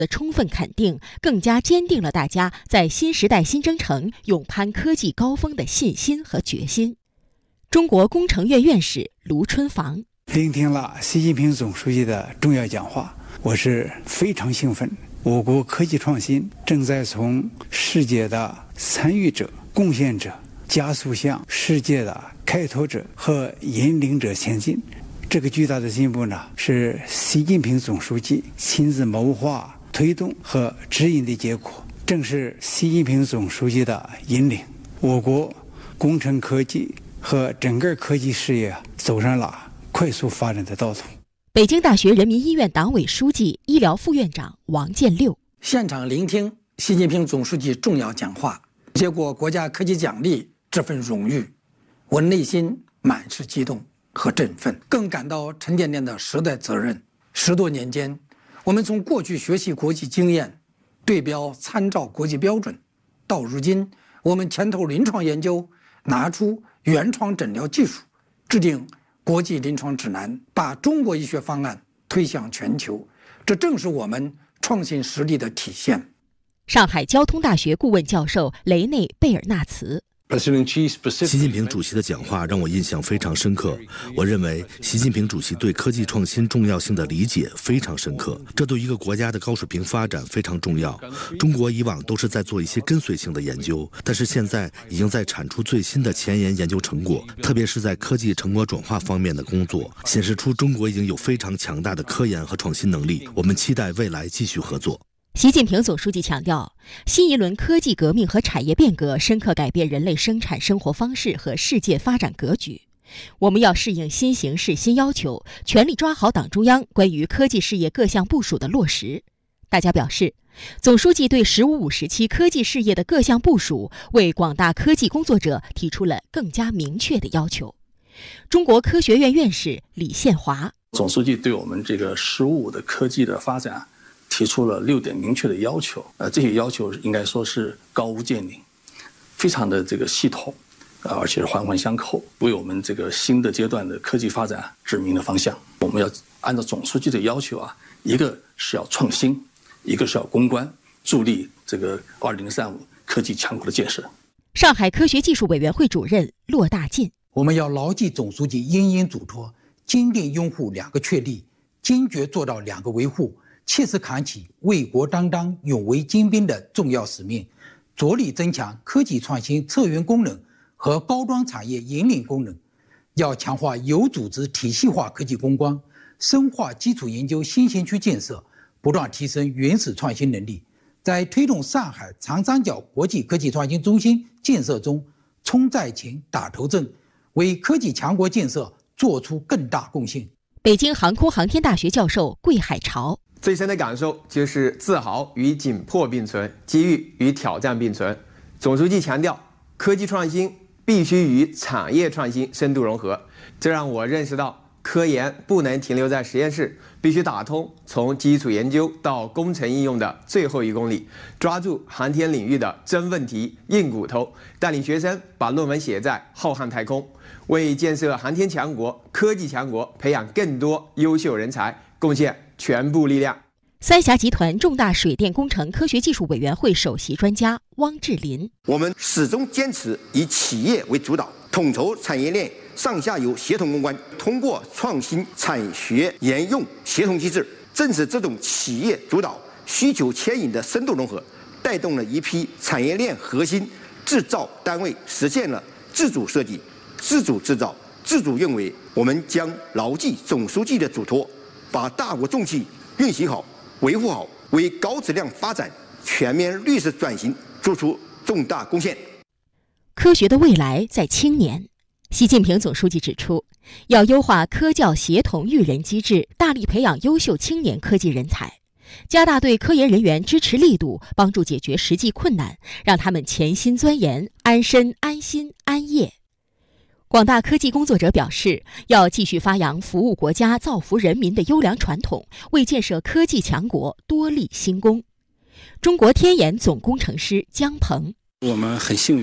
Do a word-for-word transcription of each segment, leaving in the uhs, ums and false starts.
的充分肯定，更加坚定了大家在新时代新征程勇攀科技高峰的信心和决心。中国工程院院士卢春房聆听了习近平总书记的重要讲话，我是非常兴奋。我国科技创新正在从世界的参与者、贡献者加速向世界的开拓者和引领者前进。这个巨大的进步呢，是习近平总书记亲自谋划、推动和指引的结果。正是习近平总书记的引领，我国工程科技和整个科技事业走上了快速发展的道路。 北京大学人民医院党委书记、医疗副院长王建六现场聆听习近平总书记重要讲话，接过国家科技奖励这份荣誉，我内心满是激动和振奋，更感到沉甸甸的时代责任。十多年间，我们从过去学习国际经验，对标参照国际标准，到如今我们牵头临床研究，拿出原创诊疗技术，制定国际临床指南，把中国医学方案推向全球，这正是我们创新实力的体现。 上海交通大学顾问教授雷内贝尔纳茨习近平主席的讲话让我印象非常深刻。我认为习近平主席对科技创新重要性的理解非常深刻，这对一个国家的高水平发展非常重要。中国以往都是在做一些跟随性的研究，但是现在已经在产出最新的前沿研究成果，特别是在科技成果转化方面的工作，显示出中国已经有非常强大的科研和创新能力。我们期待未来继续合作。 习近平总书记强调，新一轮科技革命和产业变革深刻改变人类生产生活方式和世界发展格局。我们要适应新形势新要求，全力抓好党中央关于科技事业各项部署的落实。大家表示，总书记对“十五五”时期科技事业的各项部署，为广大科技工作者提出了更加明确的要求。中国科学院院士李宪华总书记对我们这个“十五五”的科技的发展提出了六点明确的要求，呃，这些要求应该说是高屋建瓴，非常的这个系统，呃，而且是环环相扣，为我们这个新的阶段的科技发展指明了方向。我们要按照总书记的要求啊，一个是要创新，一个是要攻关，助力这个二零三五科技强国的建设。 上海科学技术委员会主任骆大进， 我们要牢记总书记殷殷嘱托，坚定拥护两个确立，坚决做到两个维护，切实扛起为国担当、勇为精兵的重要使命，着力增强科技创新策源功能和高端产业引领功能。要强化有组织体系化科技攻关，深化基础研究新型区建设，不断提升原始创新能力，在推动上海长三角国际科技创新中心建设中冲在前、打头阵，为科技强国建设做出更大贡献。 北京航空航天大学教授桂海潮最深的感受就是自豪与紧迫并存，机遇与挑战并存。总书记强调，科技创新必须与产业创新深度融合，这让我认识到，科研不能停留在实验室，必须打通从基础研究到工程应用的最后一公里，抓住航天领域的真问题、硬骨头，带领学生把论文写在浩瀚太空，为建设航天强国、科技强国培养更多优秀人才贡献全部力量。 三峡集团重大水电工程科学技术委员会首席专家汪志林， 我们始终坚持以企业为主导，统筹产业链上下游协同攻关，通过创新产学研用协同机制，正是这种企业主导、需求牵引的深度融合，带动了一批产业链核心制造单位实现了自主设计、自主制造、自主运维。我们将牢记总书记的嘱托，把大国重器运行好、维护好，为高质量发展、全面绿色转型做出重大贡献。 科学的未来在青年。习近平总书记指出，要优化科教协同育人机制，大力培养优秀青年科技人才，加大对科研人员支持力度，帮助解决实际困难，让他们潜心钻研，安身安心安业。广大科技工作者表示，要继续发扬服务国家、造福人民的优良传统，为建设科技强国多立新功。中国天眼总工程师姜鹏， 我们很幸运，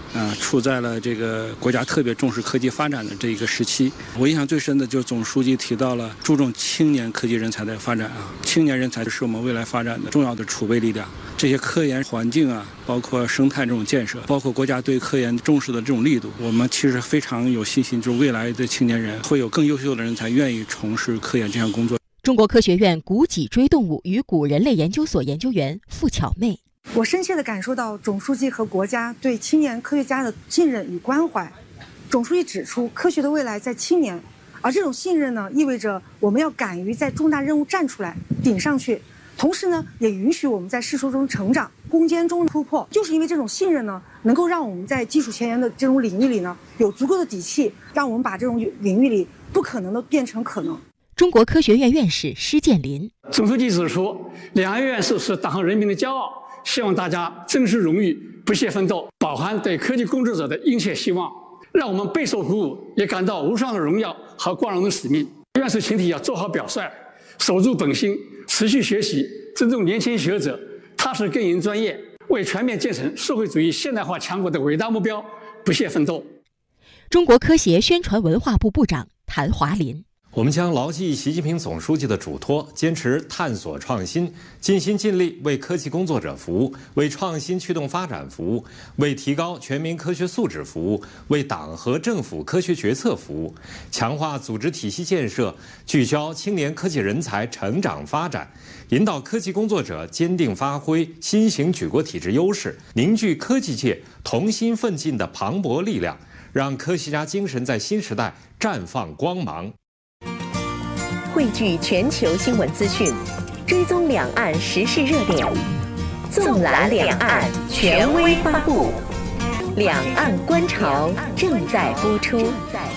呃，处在了这个国家特别重视科技发展的这一个时期。我印象最深的就是总书记提到了注重青年科技人才的发展啊，青年人才是我们未来发展的重要的储备力量。这些科研环境啊，包括生态这种建设，包括国家对科研重视的这种力度，我们其实非常有信心，就是未来的青年人会有更优秀的人才愿意从事科研这项工作。 中国科学院古脊椎动物与古人类研究所研究员付巧妹， 我深切地感受到总书记和国家对青年科学家的信任与关怀。总书记指出，科学的未来在青年，而这种信任呢，意味着我们要敢于在重大任务站出来，顶上去。同时呢，也允许我们在世俗中成长，攻坚中突破。就是因为这种信任呢，能够让我们在基础前沿的这种领域里呢，有足够的底气，让我们把这种领域里不可能的变成可能。 中国科学院院士施建林， 总书记指出，两岸院士是党和人民的骄傲，希望大家珍视荣誉，不懈奋斗，饱含对科技工作者的殷切希望，让我们备受鼓舞，也感到无上的荣耀和光荣的使命。院士群体要做好表率，守住本心，持续学习，尊重年轻学者，踏实耕耘专业，为全面建成社会主义现代化强国的伟大目标不懈奋斗。 中国科协宣传文化部部长谭华林， 我们将牢记习近平总书记的嘱托，坚持探索创新，尽心尽力为科技工作者服务，为创新驱动发展服务，为提高全民科学素质服务，为党和政府科学决策服务，强化组织体系建设，聚焦青年科技人才成长发展，引导科技工作者坚定发挥新型举国体制优势，凝聚科技界同心奋进的磅礴力量，让科学家精神在新时代绽放光芒。 汇聚全球新闻资讯，追踪两岸时事热点，纵览两岸，权威发布。两岸观潮正在播出。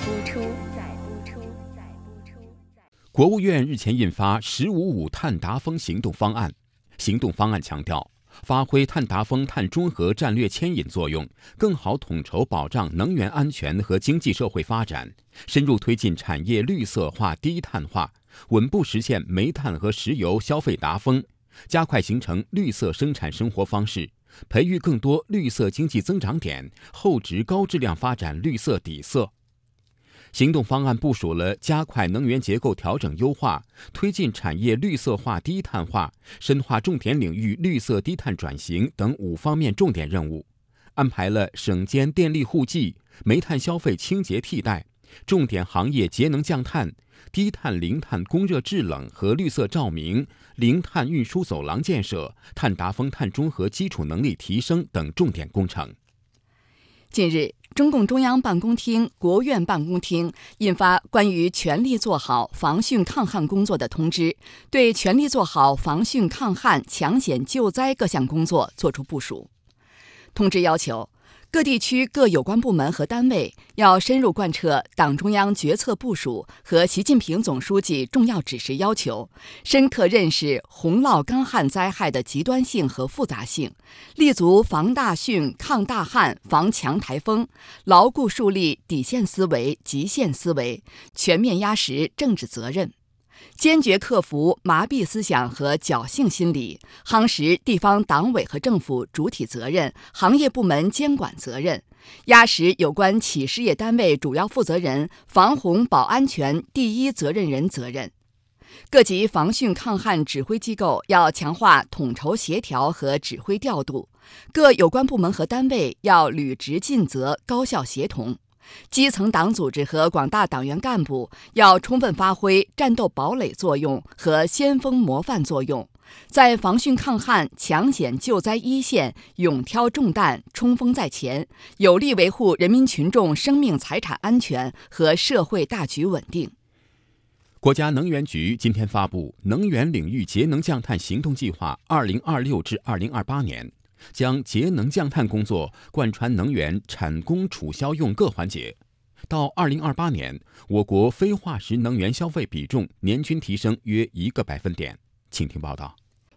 国务院日前印发“十五五”碳达峰行动方案。行动方案强调，发挥碳达峰碳中和战略牵引作用，更好统筹保障能源安全和经济社会发展，深入推进产业绿色化、低碳化，稳步实现煤炭和石油消费达峰，加快形成绿色生产生活方式，培育更多绿色经济增长点，厚植高质量发展绿色底色。行动方案部署了加快能源结构调整优化、推进产业绿色化低碳化、深化重点领域绿色低碳转型等五方面重点任务，安排了省间电力互济、煤炭消费清洁替代、重点行业节能降碳、低碳零碳供热制冷和绿色照明、零碳运输走廊建设、碳达峰碳中和基础能力提升等重点工程。 近日，中共中央办公厅、国务院办公厅印发关于全力做好防汛抗旱工作的通知，对全力做好防汛抗旱、抢险救灾各项工作作出部署。通知要求，各地区各有关部门和单位要深入贯彻党中央决策部署和习近平总书记重要指示要求，深刻认识洪涝干旱灾害的极端性和复杂性，立足防大汛、抗大旱、防强台风，牢固树立底线思维、极限思维，全面压实政治责任。坚决克服麻痹思想和侥幸心理，夯实地方党委和政府主体责任、行业部门监管责任，压实有关企事业单位主要负责人防洪保安全第一责任人责任。各级防汛抗旱指挥机构要强化统筹协调和指挥调度，各有关部门和单位要履职尽责、高效协同。基层党组织和广大党员干部要充分发挥战斗堡垒作用和先锋模范作用，在防汛抗旱、抢险救灾一线勇挑重担、冲锋在前，有力维护人民群众生命财产安全和社会大局稳定。 国家能源局今天发布能源领域节能降碳行动计划二零二六至二零二八年，将节能降碳工作贯穿能源产供储销用各环节。到二零二八年，我国非化石能源消费比重年均提升约一个百分点。请听报道。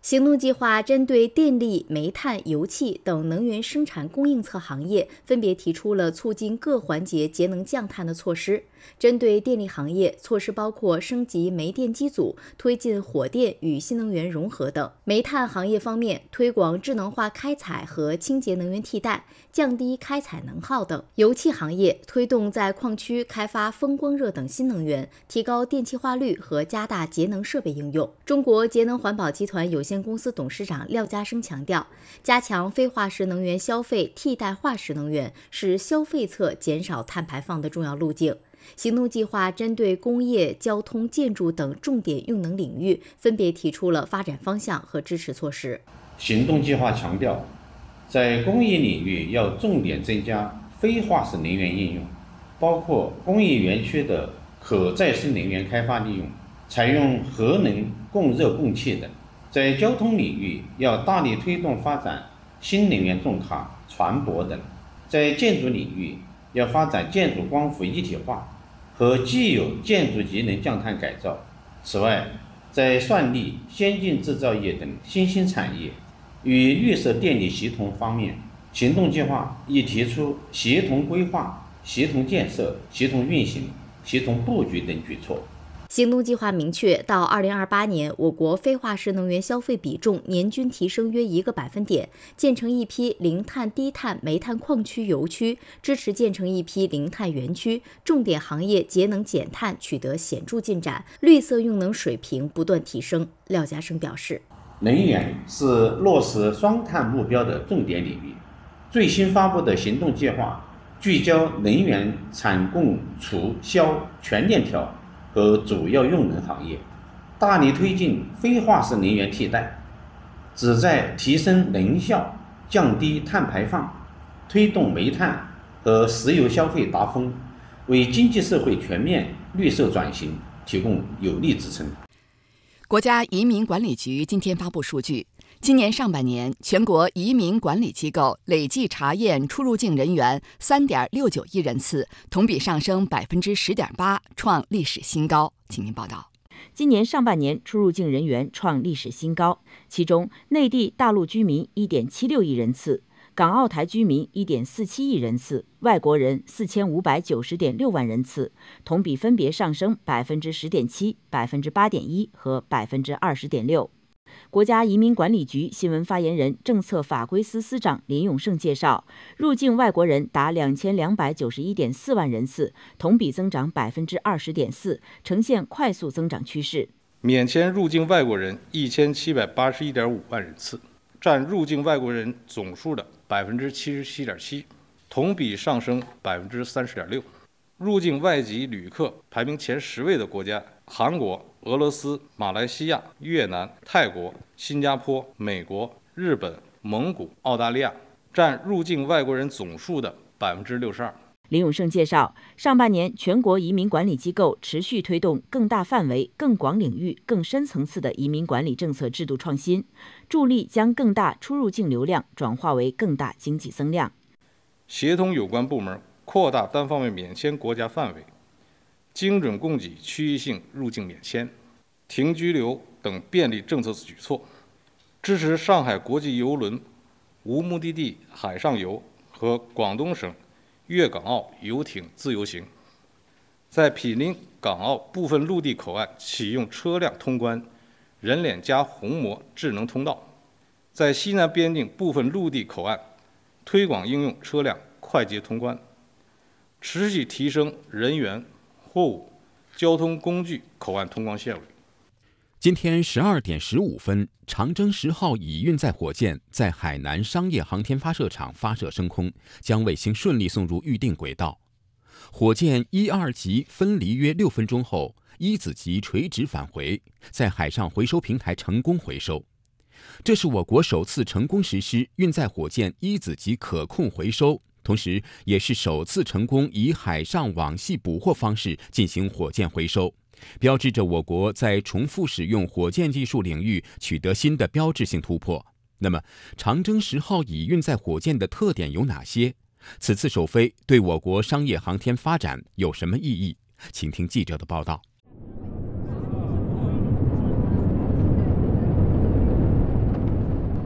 行动计划针对电力、煤炭、油气等能源生产供应侧行业，分别提出了促进各环节节能降碳的措施。针对电力行业，措施包括升级煤电机组、推进火电与新能源融合等；煤炭行业方面，推广智能化开采和清洁能源替代，降低开采能耗等；油气行业推动在矿区开发风光热等新能源，提高电气化率和加大节能设备应用。中国节能环保集团有限公司董事长廖家生强调，加强非化石能源消费，替代化石能源是消费侧减少碳排放的重要路径。行动计划针对工业、交通、建筑等重点用能领域，分别提出了发展方向和支持措施。 行动计划强调，在工业领域要重点增加非化石能源应用，包括工业园区的可再生能源开发利用，采用核能供热供气等。在交通领域要大力推动发展新能源重卡、船舶等。在建筑领域要发展建筑光伏一体化和既有建筑节能降碳改造。此外，在算力、先进制造业等新兴产业与绿色电力协同方面，行动计划已提出协同规划、协同建设、协同运行、协同布局等举措。 行动计划明确，到二零二八年，我国非化石能源消费比重年均提升约一个百分点，建成一批零碳低碳煤炭矿区油区，支持建成一批零碳园区，重点行业节能减碳取得显著进展，绿色用能水平不断提升。廖家生表示， 能源是落实双碳目标的重点领域。最新发布的行动计划聚焦能源产供储销全链条和主要用能行业，大力推进非化石能源替代，旨在提升能效、降低碳排放，推动煤炭和石油消费达峰，为经济社会全面绿色转型提供有力支撑。 国家移民管理局今天发布数据，今年上半年，全国移民管理机构累计查验出入境人员 三点六九亿人次，同比上升 百分之十点八， 创历史新高。请您报道。 今年上半年出入境人员创历史新高，其中内地大陆居民 一点七六亿人次，港澳台居民 一点四七亿人次，外国人 四千五百九十点六万人次，同比分别上升 百分之十点七、百分之八点一 和 百分之二十点六。国家移民管理局新闻发言人、政策法规司司长林永胜介绍，入境外国人达两千两百九十一点四万人次，同比增长 百分之二十点四， 呈现快速增长趋势。 免签入境外国人一千七百八十一点五万人次，占入境外国人总数的 百分之七十七点七， 同比上升 百分之三十点六。入境外籍旅客排名前十位的国家，韩国、俄罗斯、马来西亚、越南、泰国、新加坡、美国、日本、蒙古、澳大利亚，占入境外国人总数的 百分之六十二。 林永胜介绍，上半年全国移民管理机构持续推动更大范围、更广领域、更深层次的移民管理政策制度创新，助力将更大出入境流量转化为更大经济增量。 协同有关部门扩大单方面免签国家范围，精准供给区域性入境免签、停居留等便利政策举措，支持上海国际邮轮无目的地海上游和广东省粤港澳游艇自由行，在毗邻港澳部分陆地口岸启用车辆通关人脸加虹膜智能通道，在西南边境部分陆地口岸推广应用车辆快捷通关，持续提升人员、货物、交通工具口岸通关效率。 今天十二点十五分，长征十号乙运载火箭在海南商业航天发射场发射升空，将卫星顺利送入预定轨道。火箭一、二级分离约六分钟后，一子级垂直返回，在海上回收平台成功回收。这是我国首次成功实施运载火箭一子级可控回收，同时也是首次成功以海上网系捕获方式进行火箭回收，标志着我国在重复使用火箭技术领域取得新的标志性突破。那么，长征十号乙运载火箭的特点有哪些？此次首飞对我国商业航天发展有什么意义？请听记者的报道。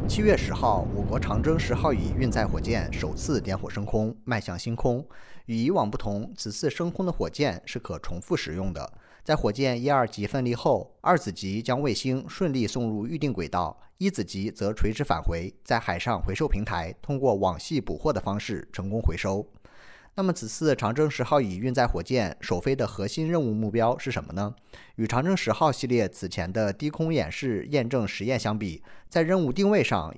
七月十号，我国长征十号乙运载火箭首次点火升空，迈向星空。与以往不同，此次升空的火箭是可重复使用的。在火箭一二级分离后，二子级将卫星顺利送入预定轨道，一子级则垂直返回，在海上回收平台通过网系捕获的方式成功回收。那么此次长征十号乙运载火箭首飞的核心任务目标是什么呢？与长征十号系列此前的低空演示验证实验相比，在任务定位上